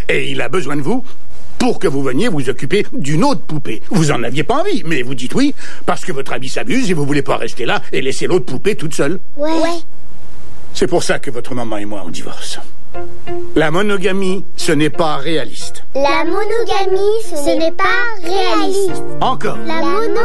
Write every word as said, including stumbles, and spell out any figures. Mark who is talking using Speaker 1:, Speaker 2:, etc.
Speaker 1: Et il a besoin de vous pour que vous veniez vous occuper d'une autre poupée. Vous en aviez pas envie, mais vous dites oui, parce que votre ami s'abuse et vous voulez pas rester là et laisser l'autre poupée toute seule.
Speaker 2: Ouais. ouais.
Speaker 1: C'est pour ça que votre maman et moi, on divorce. La monogamie, ce n'est pas réaliste.
Speaker 2: La monogamie, ce n'est pas réaliste.
Speaker 1: Encore.
Speaker 2: La monogamie.